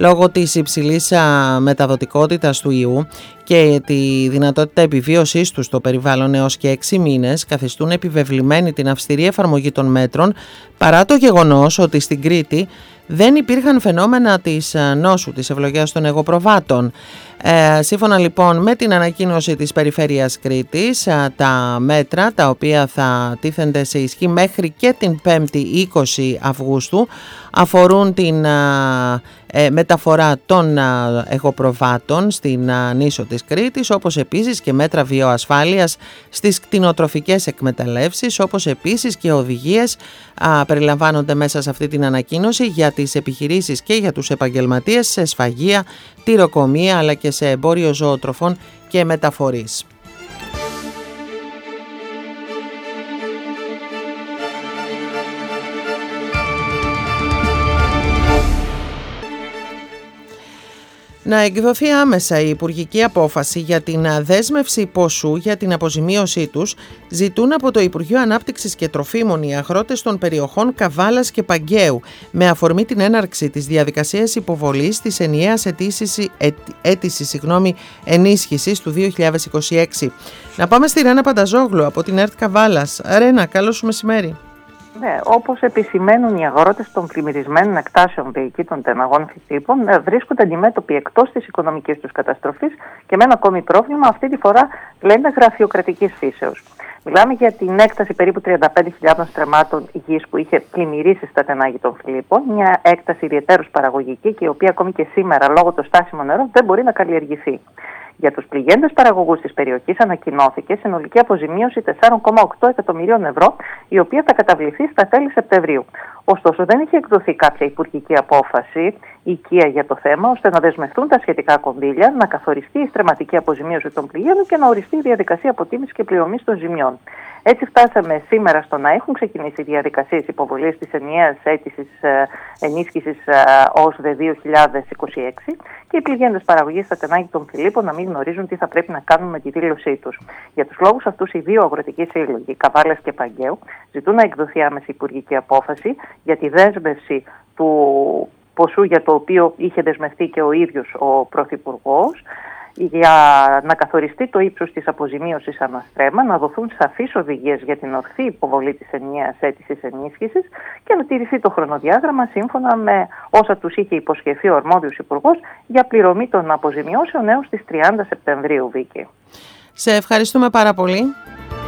λόγω της υψηλής μεταδοτικότητας του ιού και τη δυνατότητα επιβίωσής του στο περιβάλλον έως και 6 μήνες, καθιστούν επιβεβλημένη την αυστηρή εφαρμογή των μέτρων, παρά το γεγονός ότι στην Κρήτη δεν υπήρχαν φαινόμενα της νόσου, της ευλογίας των εγωπροβάτων. Σύμφωνα λοιπόν με την ανακοίνωση της Περιφέρειας Κρήτης, τα μέτρα τα οποία θα τίθενται σε ισχύ μέχρι και την 5η 20 Αυγούστου αφορούν την μεταφορά των εγωπροβάτων στην νήσο της Κρήτης, όπως επίσης και μέτρα βιοασφάλειας στις κτηνοτροφικές εκμεταλλεύσεις, όπως επίσης και οδηγίες περιλαμβάνονται μέσα σε αυτή την ανακοίνωση για τις επιχειρήσεις και για τους επαγγελματίες σε σφαγεία, τυροκομεία αλλά και σε εμπόριο ζωοτροφών και μεταφορής. Να εκδοθεί άμεσα η υπουργική απόφαση για την δέσμευση ποσού για την αποζημίωσή τους, ζητούν από το Υπουργείο Ανάπτυξης και Τροφίμων οι αγρότες των περιοχών Καβάλας και Παγκαίου, με αφορμή την έναρξη της διαδικασίας υποβολής της ενιαίας αίτησης ενίσχυσης του 2026. Να πάμε στη Ρένα Πανταζόγλου από την ΕΡΤ Καβάλας. Ρένα, καλό σου μεσημέρι. Ναι, όπως επισημαίνουν οι αγρότες των πλημμυρισμένων εκτάσεων διοικήτων τεναγών φυτήπων, βρίσκονται αντιμέτωποι εκτός της οικονομικής τους καταστροφής και με ένα ακόμη πρόβλημα, αυτή τη φορά λένε γραφειοκρατικής φύσεως. Μιλάμε για την έκταση περίπου 35.000 στρεμμάτων γης που είχε πλημμυρίσει στα τενάγη των Φιλίππων, μια έκταση ιδιαιτέρως παραγωγική και η οποία ακόμη και σήμερα λόγω του στάσιμου νερού δεν μπορεί να καλλιεργηθεί. Για τους πληγέντες παραγωγούς της περιοχής ανακοινώθηκε συνολική αποζημίωση 4,8 εκατομμυρίων ευρώ, η οποία θα καταβληθεί στα τέλη Σεπτεμβρίου. Ωστόσο, δεν είχε εκδοθεί κάποια υπουργική απόφαση οικία για το θέμα, ώστε να δεσμευτούν τα σχετικά κονδύλια, να καθοριστεί η στρεματική αποζημίωση των πληγέντων και να οριστεί η διαδικασία αποτίμησης και πληρωμής των ζημιών. Έτσι, φτάσαμε σήμερα στο να έχουν ξεκινήσει οι διαδικασίες υποβολής της ενιαίας αίτησης ενίσχυσης ΟΣΔΕ 2026 και οι πληγέντες παραγωγής στα τενάγη των Φιλίππων να μην γνωρίζουν τι θα πρέπει να κάνουν με τη δήλωσή τους. Για τους λόγους αυτούς, οι δύο αγροτικοί σύλλογοι, Καβάλας και Παγκαίου, ζητούν να εκδοθεί άμεση υπουργική απόφαση για τη δέσμευση του ποσού για το οποίο είχε δεσμευτεί και ο ίδιος ο Πρωθυπουργός, για να καθοριστεί το ύψος της αποζημίωσης αναστρέμμα, να δοθούν σαφείς οδηγίες για την ορθή υποβολή της ενιαίας αίτησης ενίσχυσης και να τηρηθεί το χρονοδιάγραμμα σύμφωνα με όσα τους είχε υποσχεθεί ο αρμόδιος υπουργός για πληρωμή των αποζημιώσεων έως τις 30 Σεπτεμβρίου, Βίκη. Σε ευχαριστούμε πάρα πολύ.